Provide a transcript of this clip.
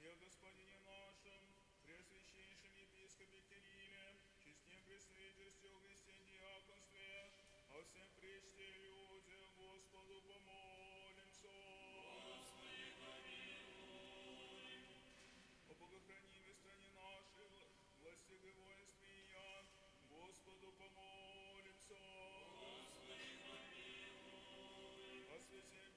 и о Господине нашем, Преосвященнейшем епископе Кирилле, честнем пресвитерстве, о Христе диаконстве, о всем пречте люди, Господу помолимся. Господи, помилуй. О богохранимой стране нашей, власти и воинстве я, Господу помолимся. Господи, помилуй. О святе